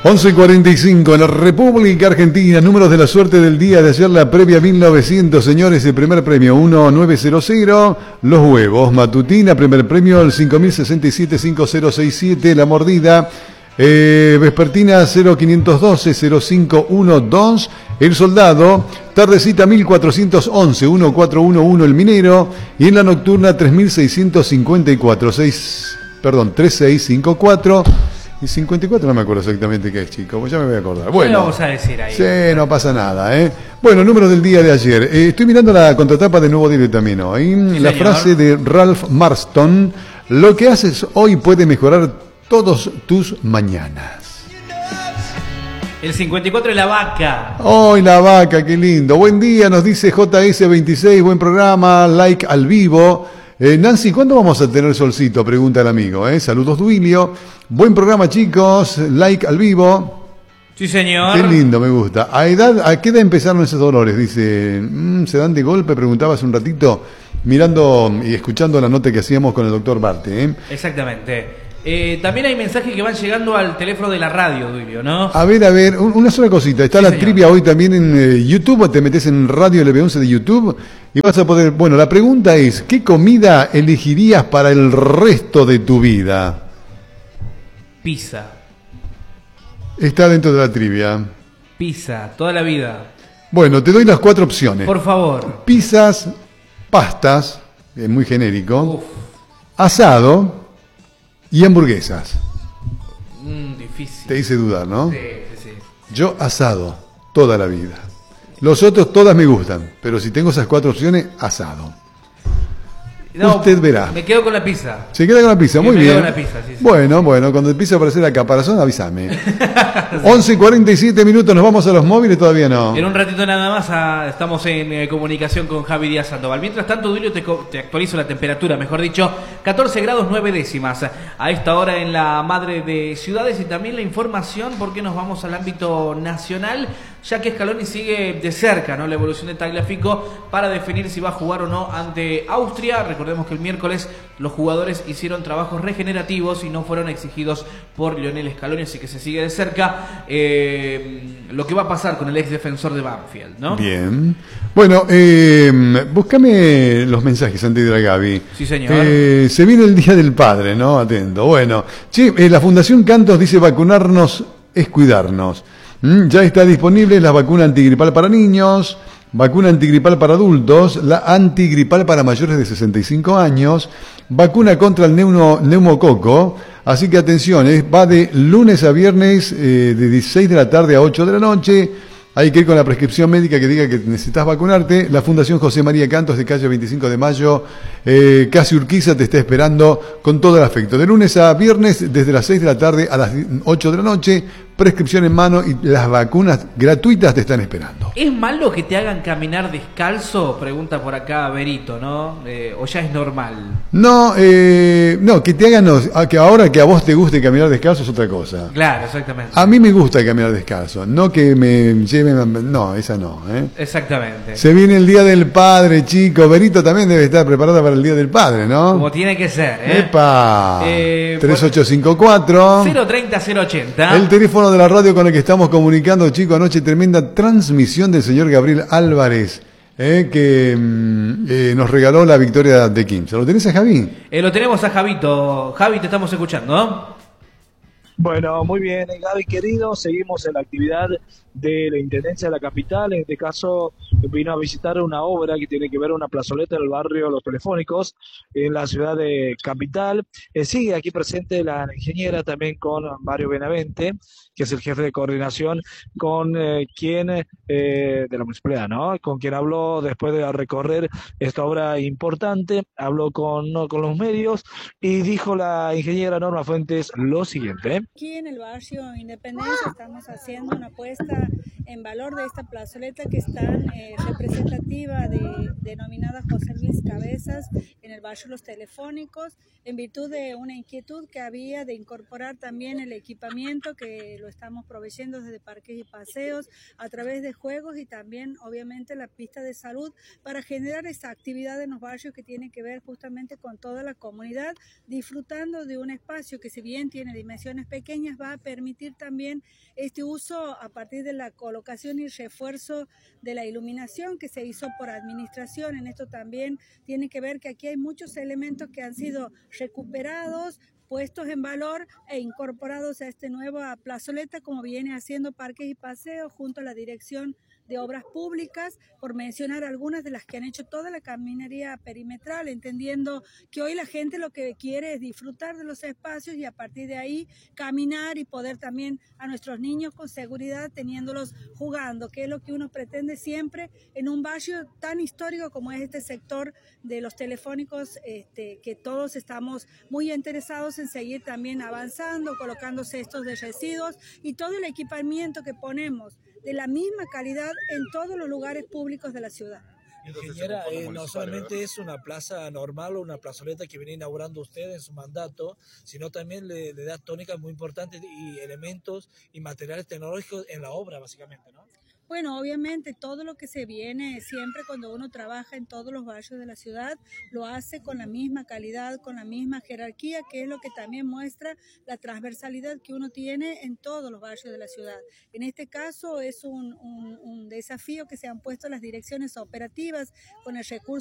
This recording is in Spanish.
11:45 en la República Argentina. Números de la suerte del día de ayer, la previa 1900, señores. El primer premio 1900, los huevos. Matutina, primer premio el 5067-5067, la mordida. Vespertina 0512-0512, el soldado. Tardecita 1411-1411, el minero. Y en la nocturna 3654, 3654. Y 54 no me acuerdo exactamente qué es, chicos, pues ya me voy a acordar. Bueno, ¿qué vamos a decir ahí? Sí, no pasa nada, ¿eh? Bueno, números del día de ayer. Estoy mirando la contratapa de Nuevo Diario también hoy. Sí, la frase de Ralph Marston: lo que haces hoy puede mejorar todos tus mañanas. El 54 de la vaca. ¡Ay, la vaca, qué lindo! Buen día, nos dice JS26, buen programa, like al vivo. Nancy, ¿cuándo vamos a tener solcito? Pregunta el amigo. Saludos, Duilio. Buen programa, chicos. Like al vivo. Sí, señor. Qué lindo, me gusta. ¿A qué edad empezaron esos dolores? Dice, ¿se dan de golpe? Preguntaba hace un ratito, mirando y escuchando la nota que hacíamos con el doctor Barte. Exactamente. También hay mensajes que van llegando al teléfono de la radio, Duilio, ¿no? A ver, una sola cosita. Está sí, la señor. Trivia hoy también en YouTube. Te metes en Radio LB11 de YouTube y vas a poder... Bueno, la pregunta es, ¿qué comida elegirías para el resto de tu vida? Pizza. Está dentro de la trivia. Pizza, toda la vida. Bueno, te doy las 4 opciones. Por favor. Pizzas, pastas, es muy genérico. Uf. Asado y hamburguesas. Difícil. Te hice dudar, ¿no? Sí. Yo asado, toda la vida. Los otros todas me gustan, pero si tengo esas 4 opciones, asado. No, usted verá. Me quedo con la pizza. Se queda con la pizza, sí, muy bien. Con la pizza, sí. Bueno, cuando empiece a aparecer la caparazón, avísame. 11:47 minutos, nos vamos a los móviles, todavía no. En un ratito nada más estamos en comunicación con Javi Díaz Sandoval. Mientras tanto, Duilio, te actualizo la temperatura, mejor dicho, 14 grados 9 décimas. A esta hora en la madre de ciudades, y también la información, porque nos vamos al ámbito nacional, ya que Scaloni sigue de cerca, ¿no?, la evolución de Tagliafico para definir si va a jugar o no ante Austria. Recordemos que el miércoles los jugadores hicieron trabajos regenerativos y no fueron exigidos por Lionel Scaloni, así que se sigue de cerca lo que va a pasar con el ex defensor de Banfield, ¿no? Bien. Bueno, búscame los mensajes antes de ir a Gaby. Sí, señor. Se viene el Día del Padre, ¿no? Atento. Bueno, la Fundación Cantos dice: vacunarnos es cuidarnos. Ya está disponible la vacuna antigripal para niños, vacuna antigripal para adultos, la antigripal para mayores de 65 años, vacuna contra el neumococo. Así que atención, va de lunes a viernes de 16 de la tarde a 8 de la noche. Hay que ir con la prescripción médica que diga que necesitas vacunarte. La Fundación José María Cantos de calle 25 de Mayo, Casi Urquiza, te está esperando con todo el afecto. De lunes a viernes, desde las 6 de la tarde a las 8 de la noche, prescripción en mano y las vacunas gratuitas te están esperando. ¿Es malo que te hagan caminar descalzo? Pregunta por acá Berito, ¿no? ¿O ya es normal? No, que te hagan, que ahora que a vos te guste caminar descalzo es otra cosa. Claro, exactamente. A mí me gusta caminar descalzo, no que me lleven, no, esa no. Exactamente. Se viene el Día del Padre, chicos. Berito también debe estar preparada para el Día del Padre, ¿no? Como tiene que ser, ¡Epa! 3854 030 080. El teléfono de la radio con el que estamos comunicando, chicos. Anoche tremenda transmisión del señor Gabriel Álvarez, que nos regaló la victoria de Quimsa. ¿Lo tenés a Javi? Lo tenemos a Javito. Javi, te estamos escuchando, ¿no? Bueno, muy bien, Gaby querido, seguimos en la actividad de la Intendencia de la Capital. En este caso vino a visitar una obra que tiene que ver una plazoleta del barrio Los Telefónicos en la ciudad de Capital. Sigue aquí presente la ingeniera también con Mario Benavente, que es el jefe de coordinación, con quien de la municipalidad, ¿no? Con quien habló después de recorrer esta obra importante, habló con los medios y dijo la ingeniera Norma Fuentes lo siguiente. Aquí en el barrio Independencia estamos haciendo una apuesta en valor de esta plazoleta que es tan representativa denominada José Luis Cabezas en el barrio Los Telefónicos, en virtud de una inquietud que había de incorporar también el equipamiento que lo estamos proveyendo desde parques y paseos a través de juegos y también obviamente la pista de salud para generar esa actividad en los barrios que tiene que ver justamente con toda la comunidad, disfrutando de un espacio que si bien tiene dimensiones pequeñas va a permitir también este uso a partir de la colocación y refuerzo de la iluminación que se hizo por administración. En esto también tiene que ver que aquí hay muchos elementos que han sido recuperados, puestos en valor e incorporados a esta nueva plazoleta, como viene haciendo Parques y Paseos junto a la Dirección de Obras Públicas, por mencionar algunas de las que han hecho toda la caminaría perimetral, entendiendo que hoy la gente lo que quiere es disfrutar de los espacios y a partir de ahí caminar y poder también a nuestros niños con seguridad teniéndolos jugando, que es lo que uno pretende siempre en un barrio tan histórico como es este sector de los telefónicos, que todos estamos muy interesados en seguir también avanzando, colocando cestos de residuos y todo el equipamiento que ponemos de la misma calidad en todos los lugares públicos de la ciudad. Ingeniera, no solamente es una plaza normal o una plazoleta que viene inaugurando usted en su mandato, sino también le da tónicas muy importantes y elementos y materiales tecnológicos en la obra, básicamente, ¿no? Bueno, obviamente todo lo que se viene siempre cuando uno trabaja en todos los barrios de la ciudad lo hace con la misma calidad, con la misma jerarquía, que es lo que también muestra la transversalidad que uno tiene en todos los barrios de la ciudad. En este caso es un desafío que se han puesto las direcciones operativas con el recurso